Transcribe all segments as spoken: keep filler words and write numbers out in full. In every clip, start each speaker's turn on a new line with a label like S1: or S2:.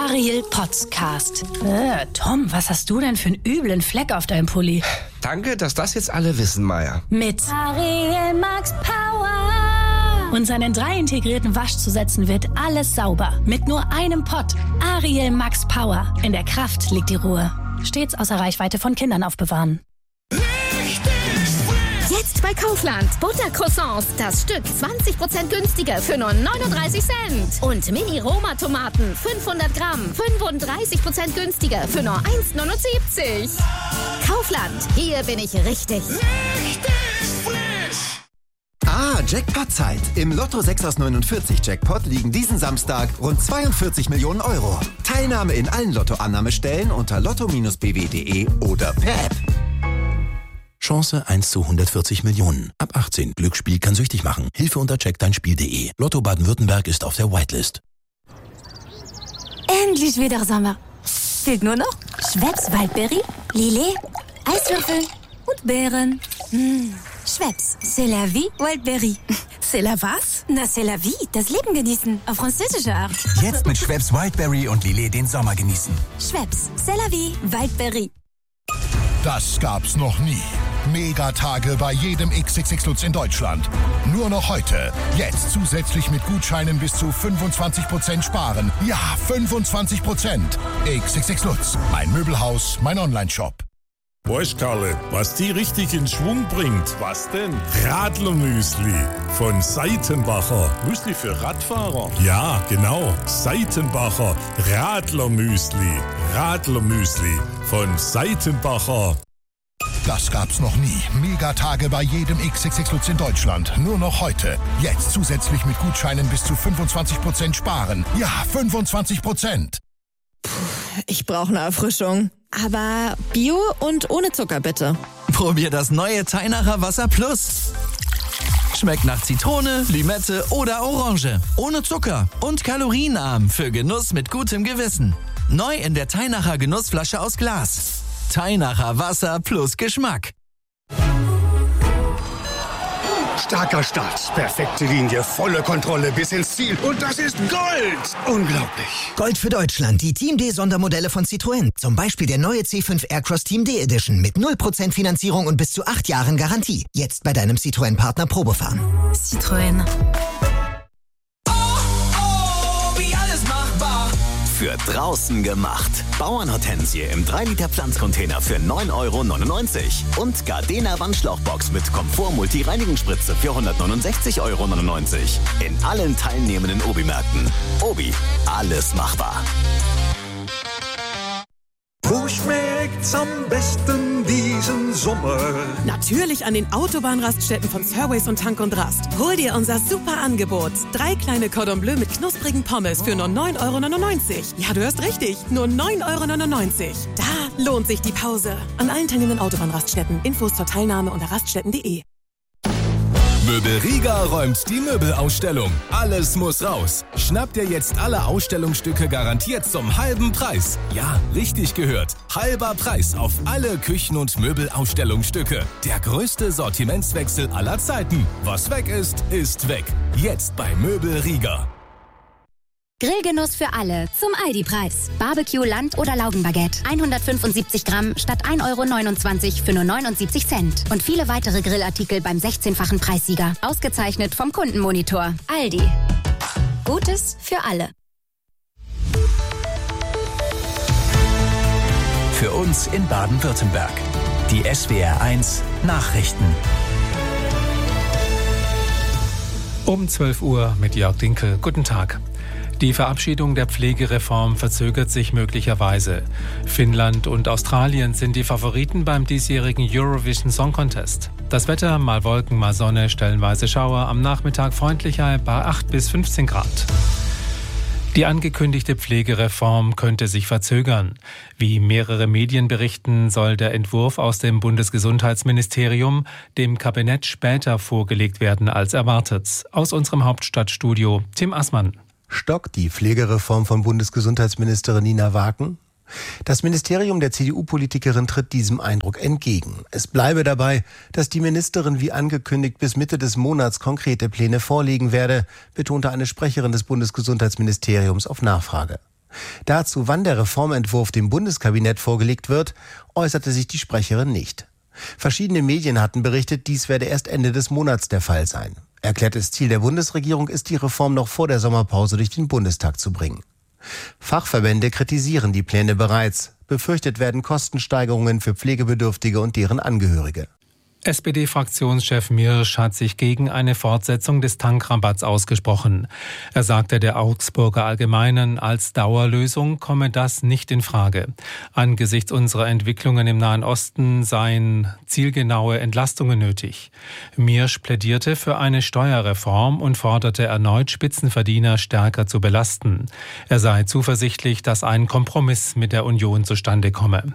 S1: Ariel Podcast. Äh, Tom, was hast du denn für einen üblen Fleck auf deinem Pulli?
S2: Danke, dass das jetzt alle wissen, Maya.
S1: Mit
S3: Ariel Max Power.
S1: Und seinen drei integrierten Waschzusätzen wird alles sauber. Mit nur einem Pott. Ariel Max Power. In der Kraft liegt die Ruhe. Stets außer Reichweite von Kindern aufbewahren.
S4: Jetzt bei Kaufland. Buttercroissants. Das Stück zwanzig Prozent günstiger für nur neununddreißig Cent. Und Mini-Roma-Tomaten. fünfhundert Gramm. fünfunddreißig Prozent günstiger für nur eins neunundsiebzig. Kaufland. Hier bin ich richtig.
S5: Richtig frisch.
S6: Ah, Jackpot-Zeit. Im Lotto sechs aus neunundvierzig Jackpot liegen diesen Samstag rund zweiundvierzig Millionen Euro. Teilnahme in allen Lotto-Annahmestellen unter lotto Bindestrich b w punkt d e oder per App.
S7: Chance eins zu hundertvierzig Millionen. Ab achtzehn. Glücksspiel kann süchtig machen. Hilfe unter check dein Spiel punkt d e. Lotto Baden-Württemberg ist auf der Whitelist.
S3: Endlich wieder Sommer. Fehlt nur noch Schweppes Waldberry, Lillet, Eiswürfel und Beeren. Mmh. Schweppes, c'est la vie, Wildberry.
S1: C'est la was?
S3: Na, c'est la vie, das Leben genießen, auf französische Art.
S8: Jetzt mit Schweppes Wildberry und Lillet den Sommer genießen.
S3: Schweppes, c'est la vie, Wildberry.
S9: Das gab's noch nie. Megatage bei jedem X X X Lutz in Deutschland. Nur noch heute. Jetzt zusätzlich mit Gutscheinen bis zu fünfundzwanzig Prozent sparen. Ja, fünfundzwanzig Prozent. X X X Lutz, mein Möbelhaus, mein Onlineshop.
S10: Weißt Karle, was die richtig in Schwung bringt? Was denn? Radlermüsli von Seitenbacher. Müsli für Radfahrer? Ja, genau. Seitenbacher Radlermüsli. Radlermüsli von Seitenbacher.
S9: Das gab's noch nie. Megatage bei jedem X X X Lutz in Deutschland. Nur noch heute. Jetzt zusätzlich mit Gutscheinen bis zu fünfundzwanzig Prozent sparen. Ja, fünfundzwanzig Prozent.
S11: Puh, ich brauche eine Erfrischung. Aber Bio und ohne Zucker, bitte.
S12: Probier das neue Teinacher Wasser Plus. Schmeckt nach Zitrone, Limette oder Orange. Ohne Zucker und kalorienarm für Genuss mit gutem Gewissen. Neu in der Teinacher Genussflasche aus Glas. Teinacher Wasser plus Geschmack.
S13: Starker Start, perfekte Linie, volle Kontrolle bis ins Ziel. Und das ist Gold! Unglaublich.
S14: Gold für Deutschland, die Team D-Sondermodelle von Citroën. Zum Beispiel der neue C fünf Aircross Team D Edition mit null Prozent Finanzierung und bis zu acht Jahren Garantie. Jetzt bei deinem Citroën-Partner Probefahren.
S1: Citroën.
S15: Für draußen gemacht. Bauernhortensie im drei Liter Pflanzcontainer für neun Euro neunundneunzig. Und Gardena Wandschlauchbox mit Komfort-Multi-Reinigungsspritze für hundertneunundsechzig Euro neunundneunzig. In allen teilnehmenden Obi-Märkten. Obi, alles machbar.
S16: Wo schmeckt's am besten diesen Sommer?
S17: Natürlich an den Autobahnraststätten von Surways und Tank und Rast. Hol dir unser super Angebot. Drei kleine Cordon Bleu mit knusprigen Pommes für nur neun Euro neunundneunzig. Ja, du hörst richtig, nur neun Euro neunundneunzig. Da lohnt sich die Pause. An allen teilnehmenden Autobahnraststätten. Infos zur Teilnahme unter raststätten punkt de.
S18: Möbel Riga räumt die Möbelausstellung. Alles muss raus. Schnapp dir jetzt alle Ausstellungsstücke garantiert zum halben Preis. Ja, richtig gehört. Halber Preis auf alle Küchen- und Möbelausstellungsstücke. Der größte Sortimentswechsel aller Zeiten. Was weg ist, ist weg. Jetzt bei Möbel Riga.
S4: Grillgenuss für alle zum Aldi-Preis. Barbecue, Land- oder Laugenbaguette. hundertfünfundsiebzig Gramm statt ein Euro neunundzwanzig für nur neunundsiebzig Cent. Und viele weitere Grillartikel beim sechzehnfachen Preissieger. Ausgezeichnet vom Kundenmonitor. Aldi. Gutes für alle.
S19: Für uns in Baden-Württemberg. Die S W R eins Nachrichten.
S20: Um zwölf Uhr mit Jörg Dinkel. Guten Tag. Die Verabschiedung der Pflegereform verzögert sich möglicherweise. Finnland und Australien sind die Favoriten beim diesjährigen Eurovision Song Contest. Das Wetter, mal Wolken, mal Sonne, stellenweise Schauer, am Nachmittag freundlicher bei acht bis fünfzehn Grad. Die angekündigte Pflegereform könnte sich verzögern. Wie mehrere Medien berichten, soll der Entwurf aus dem Bundesgesundheitsministerium dem Kabinett später vorgelegt werden als erwartet. Aus unserem Hauptstadtstudio Tim Assmann.
S21: Stockt die Pflegereform von Bundesgesundheitsministerin Nina Wagen? Das Ministerium der C D U-Politikerin tritt diesem Eindruck entgegen. Es bleibe dabei, dass die Ministerin wie angekündigt bis Mitte des Monats konkrete Pläne vorlegen werde, betonte eine Sprecherin des Bundesgesundheitsministeriums auf Nachfrage. Dazu, wann der Reformentwurf dem Bundeskabinett vorgelegt wird, äußerte sich die Sprecherin nicht. Verschiedene Medien hatten berichtet, dies werde erst Ende des Monats der Fall sein. Erklärtes Ziel der Bundesregierung ist, die Reform noch vor der Sommerpause durch den Bundestag zu bringen. Fachverbände kritisieren die Pläne bereits. Befürchtet werden Kostensteigerungen für Pflegebedürftige und deren Angehörige.
S20: S P D-Fraktionschef Mirsch hat sich gegen eine Fortsetzung des Tankrabatts ausgesprochen. Er sagte der Augsburger Allgemeinen, als Dauerlösung komme das nicht in Frage. Angesichts unserer Entwicklungen im Nahen Osten seien zielgenaue Entlastungen nötig. Mirsch plädierte für eine Steuerreform und forderte erneut, Spitzenverdiener stärker zu belasten. Er sei zuversichtlich, dass ein Kompromiss mit der Union zustande komme.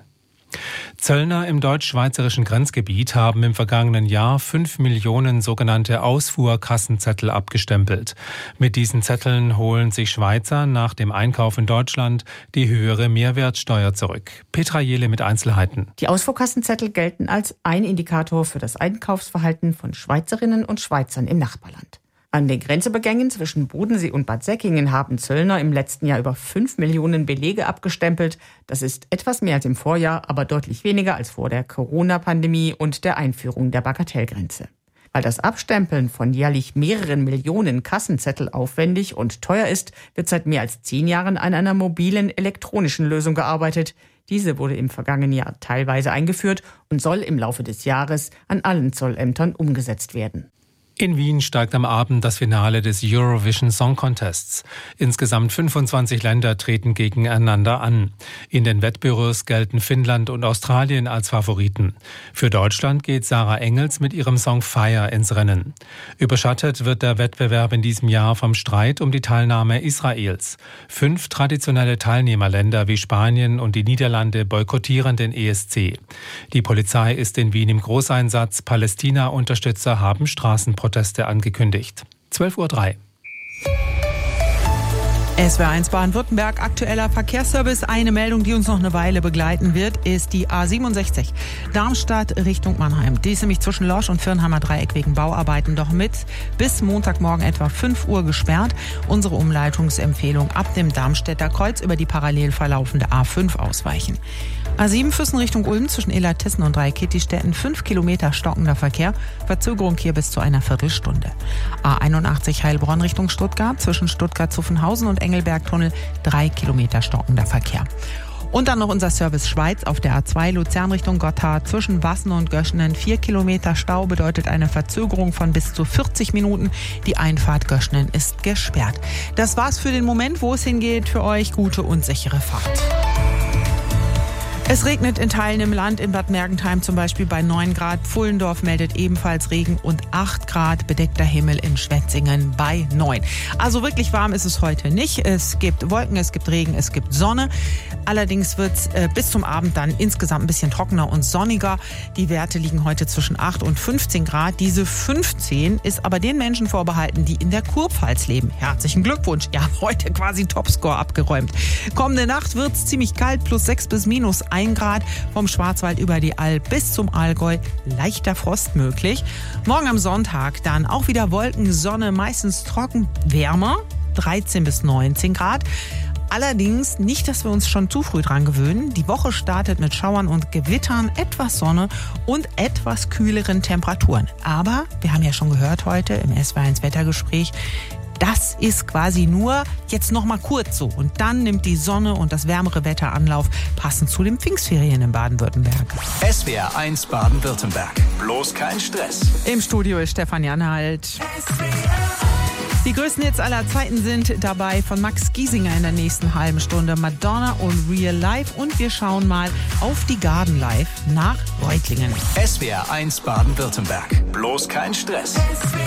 S20: Zöllner im deutsch-schweizerischen Grenzgebiet haben im vergangenen Jahr fünf Millionen sogenannte Ausfuhrkassenzettel abgestempelt. Mit diesen Zetteln holen sich Schweizer nach dem Einkauf in Deutschland die höhere Mehrwertsteuer zurück. Petra Jele mit Einzelheiten.
S2: Die Ausfuhrkassenzettel gelten als ein Indikator für das Einkaufsverhalten von Schweizerinnen und Schweizern im Nachbarland. An den Grenzübergängen zwischen Bodensee und Bad Säckingen haben Zöllner im letzten Jahr über fünf Millionen Belege abgestempelt. Das ist etwas mehr als im Vorjahr, aber deutlich weniger als vor der Corona-Pandemie und der Einführung der Bagatellgrenze. Weil das Abstempeln von jährlich mehreren Millionen Kassenzettel aufwendig und teuer ist, wird seit mehr als zehn Jahren an einer mobilen elektronischen Lösung gearbeitet. Diese wurde im vergangenen Jahr teilweise eingeführt und soll im Laufe des Jahres an allen Zollämtern umgesetzt werden.
S20: In Wien steigt am Abend das Finale des Eurovision Song Contests. Insgesamt fünfundzwanzig Länder treten gegeneinander an. In den Wettbüros gelten Finnland und Australien als Favoriten. Für Deutschland geht Sarah Engels mit ihrem Song Fire ins Rennen. Überschattet wird der Wettbewerb in diesem Jahr vom Streit um die Teilnahme Israels. Fünf traditionelle Teilnehmerländer wie Spanien und die Niederlande boykottieren den E S C. Die Polizei ist in Wien im Großeinsatz. Palästina-Unterstützer haben Straßenproteste Proteste angekündigt. zwölf Uhr drei.
S22: S W R eins Baden-Württemberg, aktueller Verkehrsservice. Eine Meldung, die uns noch eine Weile begleiten wird, ist die A siebenundsechzig Darmstadt Richtung Mannheim. Die ist nämlich zwischen Lorsch und Firnheimer Dreieck wegen Bauarbeiten doch mit bis Montagmorgen etwa fünf Uhr gesperrt. Unsere Umleitungsempfehlung: ab dem Darmstädter Kreuz über die parallel verlaufende A fünf ausweichen. A sieben Füssen Richtung Ulm zwischen Illertissen und Dreikitti-Städten fünf Kilometer stockender Verkehr. Verzögerung hier bis zu einer Viertelstunde. A einundachtzig Heilbronn Richtung Stuttgart zwischen Stuttgart-Zuffenhausen und Engelbergtunnel drei Kilometer stockender Verkehr. Und dann noch unser Service Schweiz auf der A zwei Luzern Richtung Gotthard zwischen Wassen und Göschenen. Vier Kilometer Stau bedeutet eine Verzögerung von bis zu vierzig Minuten. Die Einfahrt Göschenen ist gesperrt. Das war's für den Moment, wo es hingeht. Für euch gute und sichere Fahrt. Es regnet in Teilen im Land, in Bad Mergentheim zum Beispiel bei neun Grad. Pfullendorf meldet ebenfalls Regen und acht Grad, bedeckter Himmel in Schwetzingen bei neun. Also wirklich warm ist es heute nicht. Es gibt Wolken, es gibt Regen, es gibt Sonne. Allerdings wird es äh, bis zum Abend dann insgesamt ein bisschen trockener und sonniger. Die Werte liegen heute zwischen acht und fünfzehn Grad. Diese fünfzehn ist aber den Menschen vorbehalten, die in der Kurpfalz leben. Herzlichen Glückwunsch. Ja, heute quasi Topscore abgeräumt. Kommende Nacht wird es ziemlich kalt, plus sechs bis minus ein Grad. Vom Schwarzwald über die Alb bis zum Allgäu leichter Frost möglich. Morgen am Sonntag dann auch wieder Wolken, Sonne, meistens trocken, wärmer, dreizehn bis neunzehn Grad. Allerdings nicht, dass wir uns schon zu früh dran gewöhnen. Die Woche startet mit Schauern und Gewittern, etwas Sonne und etwas kühleren Temperaturen. Aber wir haben ja schon gehört heute im S W R eins Wettergespräch, das ist quasi nur jetzt noch mal kurz so. Und dann nimmt die Sonne und das wärmere Wetter Anlauf, passend zu den Pfingstferien in Baden-Württemberg.
S19: S W R eins Baden-Württemberg. Bloß kein Stress.
S22: Im Studio ist Stefan Janhalt. Die größten Hits aller Zeiten sind dabei von Max Giesinger in der nächsten halben Stunde. Madonna und Real Life. Und wir schauen mal auf die Garden Live nach Reutlingen.
S19: S W R eins Baden-Württemberg. Bloß kein Stress.